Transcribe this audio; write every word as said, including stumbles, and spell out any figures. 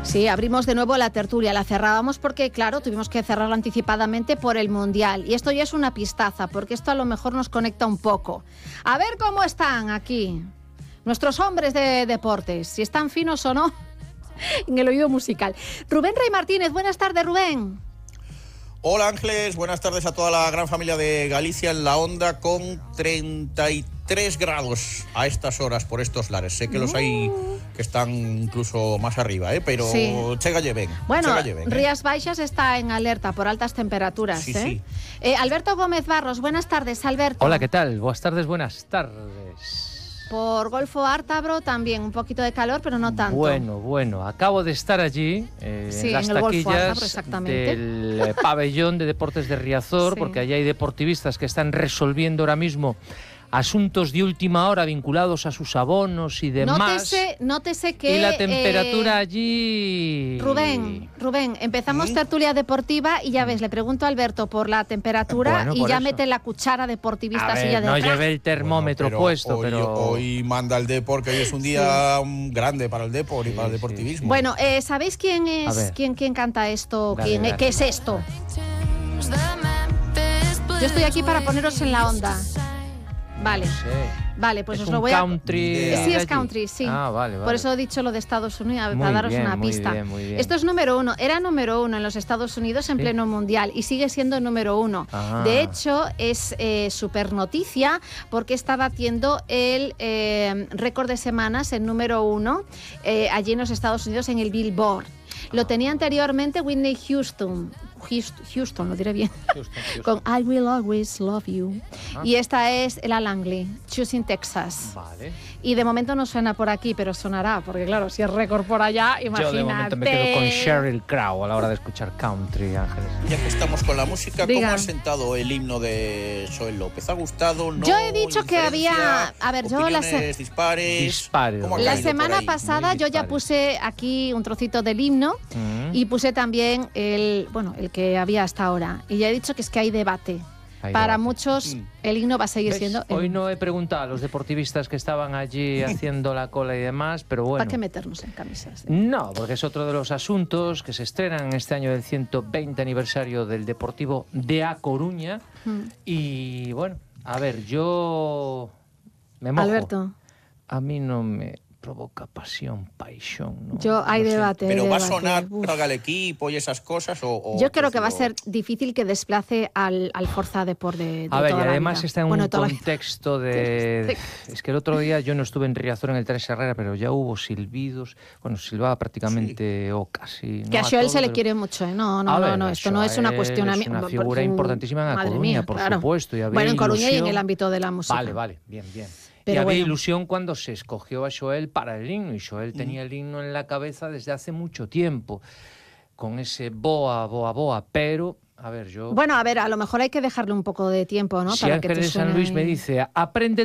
Sí, abrimos de nuevo la tertulia. La cerrábamos porque, claro, tuvimos que cerrarla anticipadamente por el Mundial. Y esto ya es una pistaza, porque esto a lo mejor nos conecta un poco. A ver cómo están aquí nuestros hombres de deportes, si están finos o no en el oído musical. Rubén Rey Martínez, buenas tardes, Rubén. Hola Ángeles, buenas tardes a toda la gran familia de Galicia en la onda con treinta y tres grados a estas horas por estos lares. Sé que uh. los hay que están incluso más arriba, ¿eh? Pero sí. Chégalle ben. Bueno, chégalle ben, ¿eh? Rías Baixas está en alerta por altas temperaturas. Sí, ¿eh? sí. Eh, Alberto Gómez Barros, buenas tardes, Alberto. Hola, ¿qué tal? Buenas tardes, buenas tardes. Por Golfo Ártabro también un poquito de calor, pero no tanto. Bueno, bueno, acabo de estar allí eh, sí, en las en el taquillas Golfo Ártabro, exactamente. del eh, pabellón de deportes de Riazor, sí. Porque allí hay deportivistas que están resolviendo ahora mismo asuntos de última hora vinculados a sus abonos y demás. Nótese, nótese que... Y la temperatura eh, allí... Rubén, Rubén, empezamos ¿Sí? tertulia deportiva y ya ves, le pregunto a Alberto por la temperatura bueno, y ya eso. mete la cuchara deportivista a ver, silla de no atrás. llevé el termómetro bueno, pero puesto, hoy, pero... Hoy manda el Depor, que hoy es un día sí. grande para el Depor sí, y para el deportivismo. Sí. Bueno, eh, ¿sabéis quién es quién, quién canta esto? Dale, ¿Quién, dale. ¿Qué es esto? Yo estoy aquí para poneros en la onda. Vale, sí. vale, pues es os lo voy a... country Sí, es country, sí. Ah, vale, vale. Por eso he dicho lo de Estados Unidos, muy para daros bien, una muy pista. Bien, muy bien. Esto es número uno, era número uno en los Estados Unidos en ¿Sí? pleno mundial y sigue siendo número uno. Ah. De hecho, es eh, súper noticia porque está batiendo el eh, récord de semanas en número uno eh, allí en los Estados Unidos en el Billboard. Lo tenía anteriormente Whitney Houston, Houston, Houston lo diré bien, Houston, Houston. con I Will Always Love You. Ajá. Y esta es Ella Langley, Choosing Texas. Vale. Y de momento no suena por aquí, pero sonará, porque claro, si es récord por allá, imagínate. Yo de momento me quedo con Sheryl Crow a la hora de escuchar country, Ángeles. Ya que estamos con la música, Diga. ¿cómo ha sentado el himno de Joel López? ¿Ha gustado? ¿No? Yo he dicho que había... A ver, yo la, se... dispares, dispares. la semana pasada yo ya puse aquí un trocito del himno uh-huh. y puse también el, bueno, el que había hasta ahora. Y ya he dicho que es que hay debate. Hay Para debate. muchos mm. el himno va a seguir ¿Ves? siendo... Hoy el... no he preguntado a los deportivistas que estaban allí haciendo la cola y demás, pero bueno... ¿Para qué meternos en camisas? ¿Eh? No, porque es otro de los asuntos que se estrenan este año del ciento veinte aniversario del Deportivo de A Coruña. Mm. Y bueno, a ver, yo me mojo. Alberto. A mí no me... provoca pasión, paixón, ¿no? Yo hay no debate. Pero hay va debate. a sonar Uf. para el equipo y esas cosas o, o yo creo que lo... va a ser difícil que desplace al, al Forza Depor de, de a ver, toda y la además vida. está en bueno, un contexto de... Es que el otro día yo no estuve en Riazor en el Teresa Herrera, pero ya hubo silbidos, bueno, silbaba prácticamente sí. o casi. Que no a Joel todo, se le pero... quiere mucho, ¿eh? No, no, ver, no, no, esto no es una cuestión... Es una figura importantísima en A Coruña, mía, por claro. supuesto. Y bueno, en Coruña ilusión... y en el ámbito de la música. Vale, vale, bien, bien. Pero y había bueno. ilusión cuando se escogió a Joel para el himno, y Joel mm. tenía el himno en la cabeza desde hace mucho tiempo, con ese boa, boa, boa, pero, a ver, yo... Bueno, a ver, a lo mejor hay que dejarle un poco de tiempo, ¿no? Si para Ángeles que te de San Luis me dice, aprende